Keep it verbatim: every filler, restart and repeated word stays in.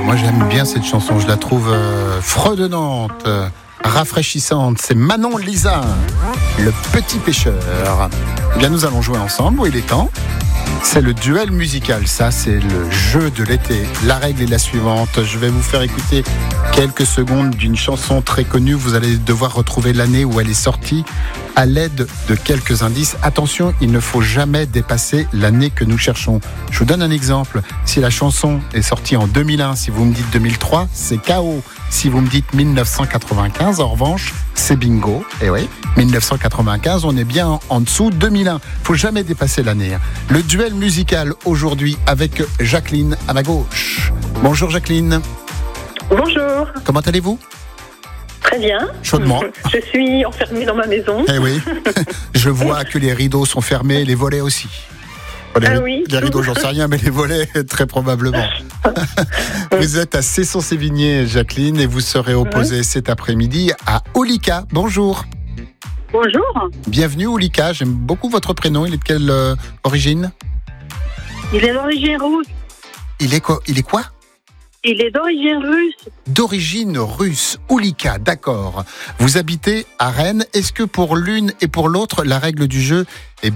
Moi j'aime bien cette chanson, je la trouve euh, fredonnante, euh, rafraîchissante. C'est Manon Lisa, le petit pêcheur. Eh bien nous allons jouer ensemble, où il est temps. C'est le duel musical, ça c'est le jeu de l'été. La règle est la suivante, je vais vous faire écouter quelques secondes d'une chanson très connue. Vous allez devoir retrouver l'année où elle est sortie à l'aide de quelques indices. Attention, il ne faut jamais dépasser l'année que nous cherchons. Je vous donne un exemple. Si la chanson est sortie en deux mille un, si vous me dites deux mille trois, c'est K O. Si vous me dites mille neuf cent quatre-vingt-quinze, en revanche, c'est bingo. Et oui, mille neuf cent quatre-vingt-quinze, on est bien en dessous. deux mille un, il ne faut jamais dépasser l'année. Le duel musical aujourd'hui avec Jacqueline à ma gauche. Bonjour Jacqueline. Bonjour. Comment allez-vous ? Très bien. Chaudement. Je suis enfermée dans ma maison. Eh oui, je vois que les rideaux sont fermés, les volets aussi. Les, ah oui. Les rideaux, j'en sais rien, mais les volets, très probablement. Vous êtes à Cesson-Sévigné, Jacqueline, et vous serez opposée cet après-midi à Oulika. Bonjour. Bonjour. Bienvenue Oulika, j'aime beaucoup votre prénom. Il est de quelle euh, origine ? Il est d'origine russe. Il est quoi ? Il est quoi ? Il est d'origine russe. D'origine russe, Oulika, d'accord. Vous habitez à Rennes. Est-ce que pour l'une et pour l'autre, la règle du jeu est